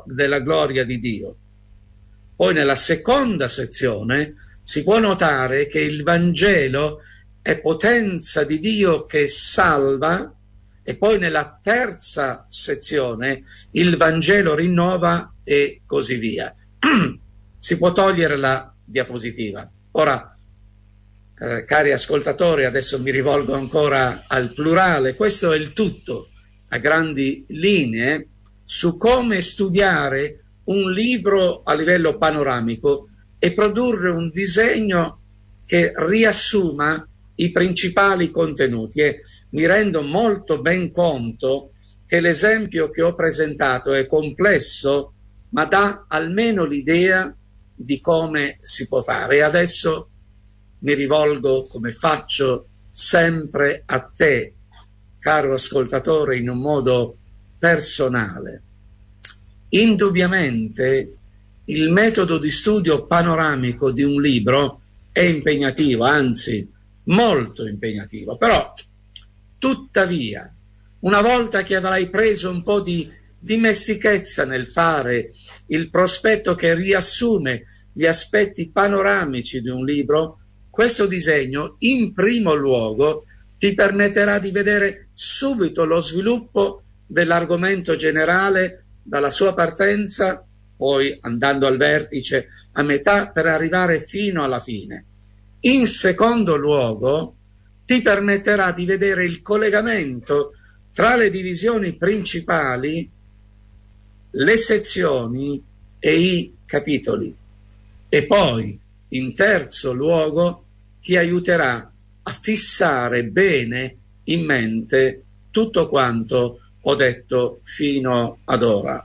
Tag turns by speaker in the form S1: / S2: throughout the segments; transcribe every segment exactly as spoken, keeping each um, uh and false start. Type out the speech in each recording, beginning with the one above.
S1: della gloria di Dio. Poi nella seconda sezione si può notare che il Vangelo è potenza di Dio che salva, e poi nella terza sezione il Vangelo rinnova e così via. Si può togliere la diapositiva. Ora, eh, cari ascoltatori, adesso mi rivolgo ancora al plurale. Questo è il tutto, a grandi linee, su come studiare un libro a livello panoramico e produrre un disegno che riassuma i principali contenuti. E mi rendo molto ben conto che l'esempio che ho presentato è complesso, ma dà almeno l'idea di come si può fare. E adesso mi rivolgo, come faccio sempre, a te, caro ascoltatore, in un modo personale. Indubbiamente il metodo di studio panoramico di un libro è impegnativo, anzi molto impegnativo, però tuttavia, una volta che avrai preso un po' di dimestichezza nel fare il prospetto che riassume gli aspetti panoramici di un libro, questo disegno in primo luogo ti permetterà di vedere subito lo sviluppo dell'argomento generale dalla sua partenza, poi andando al vertice a metà per arrivare fino alla fine. In secondo luogo ti permetterà di vedere il collegamento tra le divisioni principali, le sezioni e i capitoli. E poi, in terzo luogo, ti aiuterà a fissare bene in mente tutto quanto ho detto fino ad ora.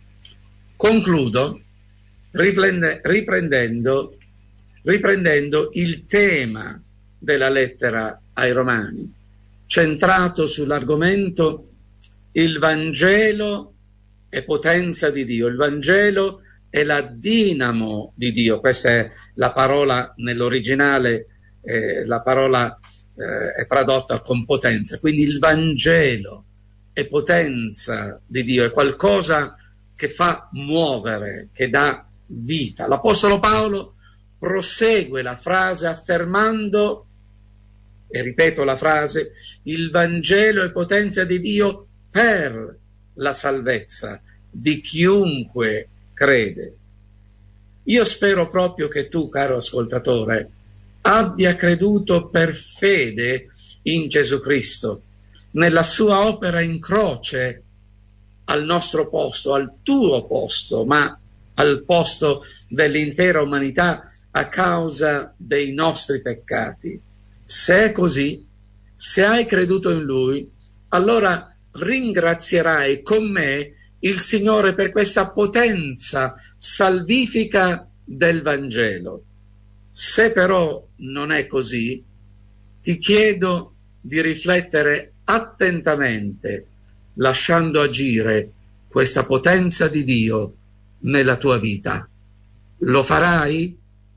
S1: Concludo riprende, riprendendo, riprendendo il tema della lettera ai Romani, centrato sull'argomento il Vangelo è potenza di Dio. Il Vangelo è la dinamo di Dio. Questa è la parola nell'originale, eh, la parola eh, è tradotta con potenza. Quindi il Vangelo è potenza di Dio, è qualcosa che fa muovere, che dà vita. L'Apostolo Paolo prosegue la frase affermando, e ripeto la frase, il Vangelo è potenza di Dio per la salvezza di chiunque crede. Io spero proprio che tu, caro ascoltatore, abbia creduto per fede in Gesù Cristo, nella sua opera in croce, al nostro posto, al tuo posto, ma al posto dell'intera umanità a causa dei nostri peccati. Se è così, se hai creduto in Lui, allora ringrazierai con me il Signore per questa potenza salvifica del Vangelo. Se però non è così, ti chiedo di riflettere attentamente, lasciando agire questa potenza di Dio nella tua vita. Lo farai?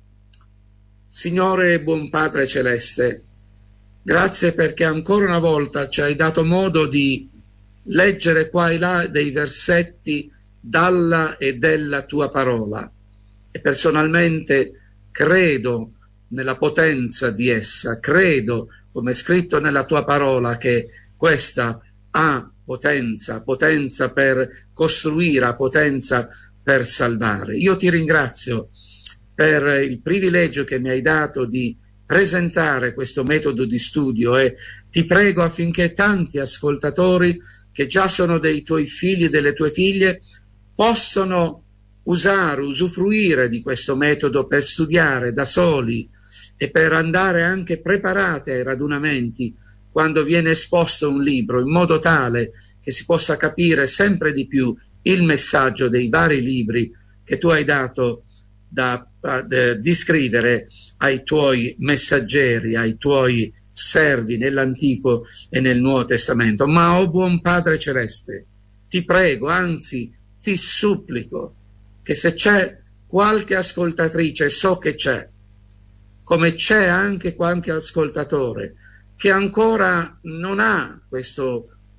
S1: Signore buon Padre Celeste, grazie perché ancora una volta ci hai dato modo di leggere qua e là dei versetti dalla e della tua parola, e personalmente credo nella potenza di essa, credo, come è scritto nella tua parola, che questa ha potenza, potenza per costruire, ha potenza per salvare. Io ti ringrazio per il privilegio che mi hai dato di presentare questo metodo di studio, e ti prego affinché tanti ascoltatori che già sono dei tuoi figli e delle tue figlie possano usare, usufruire di questo metodo per studiare da soli e per andare anche preparati ai radunamenti quando viene esposto un libro, in modo tale che si possa capire sempre di più il messaggio dei vari libri che tu hai dato da, da, di scrivere ai tuoi messaggeri, ai tuoi servi nell'Antico e nel Nuovo Testamento. Ma, o buon Padre Celeste, ti prego, anzi ti supplico, che se c'è qualche ascoltatrice, so che c'è, come c'è anche qualche ascoltatore che ancora non ha questo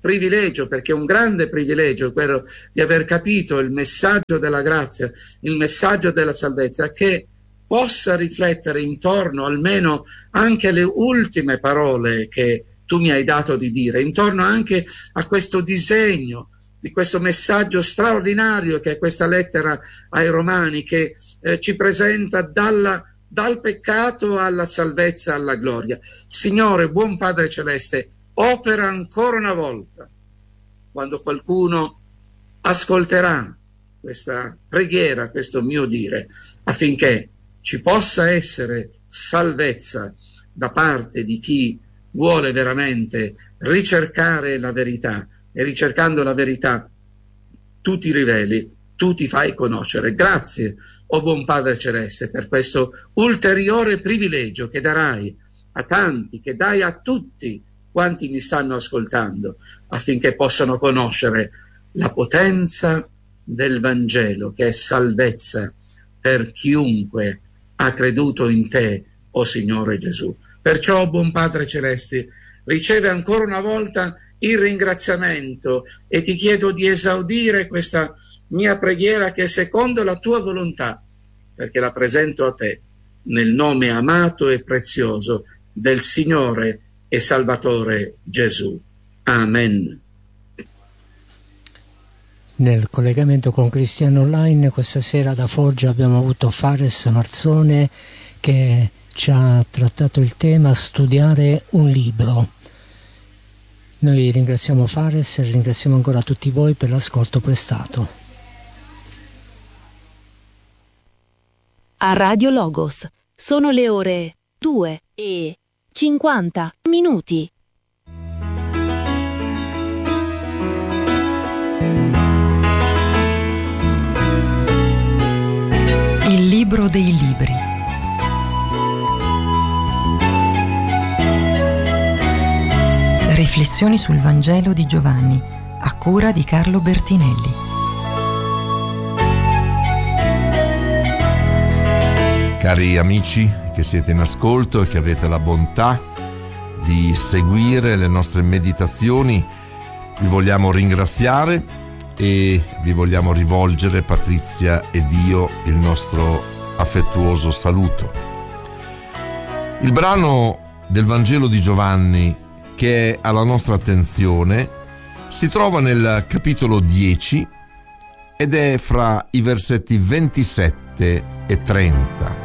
S1: privilegio, perché è un grande privilegio quello di aver capito il messaggio della grazia, il messaggio della salvezza, che possa riflettere intorno almeno anche alle ultime parole che tu mi hai dato di dire, intorno anche a questo disegno di questo messaggio straordinario che è questa lettera ai Romani, che eh, ci presenta dalla, dal peccato alla salvezza, alla gloria. Signore, buon Padre Celeste, opera ancora una volta quando qualcuno ascolterà questa preghiera, questo mio dire, affinché ci possa essere salvezza da parte di chi vuole veramente ricercare la verità, e ricercando la verità tu ti riveli, tu ti fai conoscere. Grazie, o buon Padre Celeste, per questo ulteriore privilegio che darai a tanti, che dai a tutti quanti mi stanno ascoltando, affinché possano conoscere la potenza del Vangelo, che è salvezza per chiunque ha creduto in te, o Signore Gesù. Perciò, buon Padre Celeste, riceve ancora una volta il ringraziamento e ti chiedo di esaudire questa mia preghiera, che è secondo la tua volontà, perché la presento a te nel nome amato e prezioso del Signore e Salvatore Gesù. Amen.
S2: Nel collegamento con Cristiano Online questa sera da Foggia abbiamo avuto Fares Marzone, che ci ha trattato il tema studiare un libro. Noi ringraziamo Fares e ringraziamo ancora tutti voi per l'ascolto prestato.
S3: A Radio Logos sono le ore due e cinquanta minuti.
S4: Il libro dei libri. Riflessioni sul Vangelo di Giovanni, a cura di Carlo Bertinelli.
S5: Cari amici che siete in ascolto e che avete la bontà di seguire le nostre meditazioni, vi vogliamo ringraziare e vi vogliamo rivolgere, Patrizia ed io, il nostro affettuoso saluto. Il brano del Vangelo di Giovanni che è alla nostra attenzione si trova nel capitolo dieci ed è fra i versetti ventisette e trenta.